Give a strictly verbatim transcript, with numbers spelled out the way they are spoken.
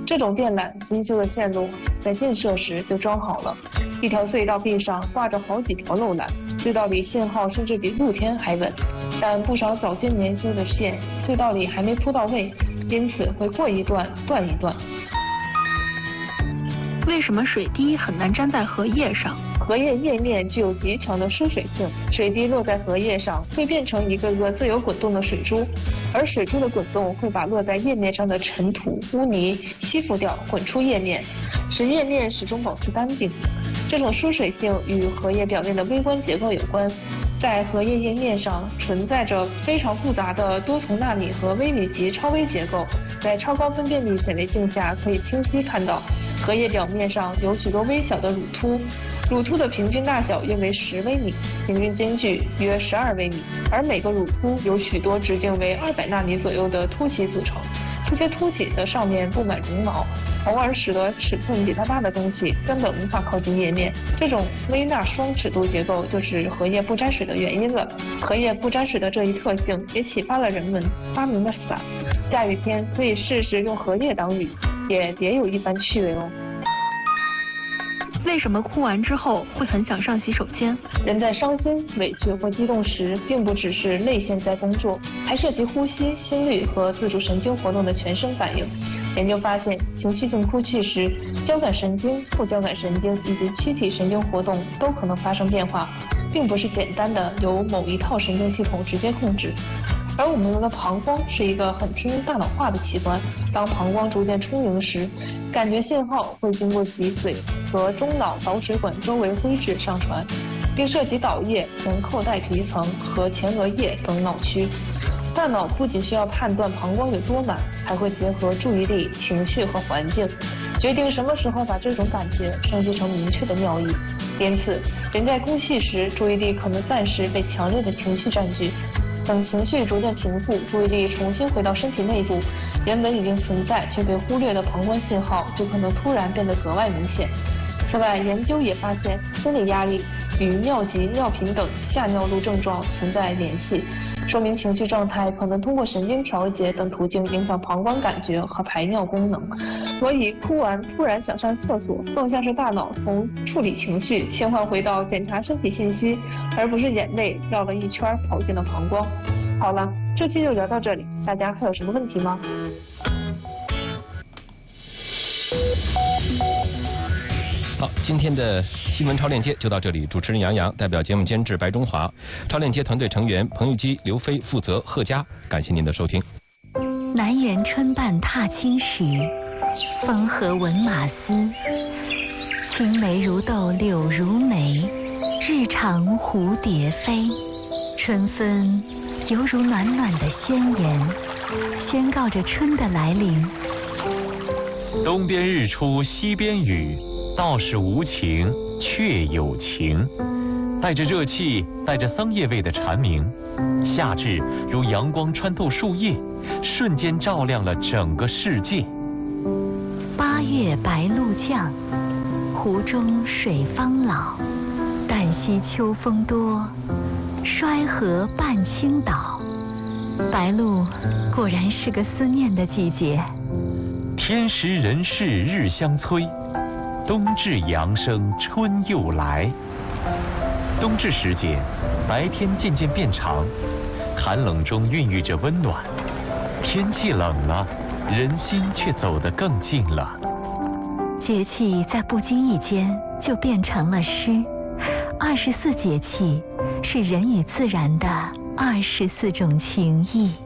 这种电缆精修的线路在建设时就装好了，一条隧道壁上挂着好几条漏缆，隧道里信号甚至比露天还稳。但不少早些年修的线，隧道里还没铺到位，因此会过一段断一段。 为什么水滴很难粘在荷叶上？ 荷叶叶面具有极强的疏水性，水滴落在荷叶上会变成一个个自由滚动的水珠，而水珠的滚动会把落在叶面上的尘土、污泥吸附掉，滚出叶面，使叶面始终保持干净。这种疏水性与荷叶表面的微观结构有关。在荷叶叶面上存在着非常复杂的多重纳米和微米级超微结构，在超高分辨率显微镜下可以清晰看到，荷叶表面上有许多微小的乳突，乳突的平均大小约为十微米，平均间距约十二微米，而每个乳突有许多直径为二百纳米左右的凸起组成。这些凸起的上面布满绒毛，从而使得尺寸比它大的东西根本无法靠近叶面。这种微纳双尺度结构就是荷叶不沾水的原因了。荷叶不沾水的这一特性也启发了人们发明了伞，下雨天可以试试用荷叶挡雨，也别有一番趣味哦。 为什么哭完之后会很想上洗手间？ 人在伤心、委屈或激动时，并不只是泪腺在工作，还涉及呼吸、心率和自主神经活动的全身反应。研究发现，情绪性哭泣时，交感神经、副交感神经以及躯体神经活动都可能发生变化，并不是简单的由某一套神经系统直接控制。而我们的膀胱是一个很听大脑话的器官，当膀胱逐渐充盈时，感觉信号会经过脊髓和中脑导水管周围灰质上传，并涉及岛叶、前扣带皮层和前额叶等脑区。大脑不仅需要判断膀胱有多满，还会结合注意力、情绪和环境，决定什么时候把这种感觉升级成明确的尿意。因此，人在哭泣时，注意力可能暂时被强烈的情绪占据。等情绪逐渐平复，注意力重新回到身体内部，原本已经存在却被忽略的膀胱信号就可能突然变得格外明显。此外，研究也发现，心理压力与尿急、尿频等下尿路症状存在联系，说明情绪状态可能通过神经调节等途径影响膀胱感觉和排尿功能。所以，哭完突然想上厕所，更像是大脑从处理情绪切换回到检查身体信息，而不是眼泪绕了一圈跑进了膀胱。好了，这期就聊到这里，大家还有什么问题吗？ 好，今天的新闻超链接就到这里。主持人杨洋，代表节目监制白中华，超链接团队成员彭玉基、刘飞，负责贺佳。感谢您的收听。 南园春半踏青时，风和闻马嘶。青梅如豆柳如眉，日长蝴蝶飞。春分犹如暖暖的宣言，宣告着春的来临。 东边日出西边雨，道是无晴却有晴。带着热气，带着桑叶味的蝉鸣，夏至如阳光穿透树叶，瞬间照亮了整个世界。 八月白露降，湖中水方老。旦夕秋风多，衰河半倾倒。白露果然是个思念的季节。 天时人事日相催，冬至阳生春又来。冬至时节，白天渐渐变长，寒冷中孕育着温暖。天气冷了，人心却走得更近了。 节气在不经意间就变成了诗。二十四节气是人与自然的二十四种情谊。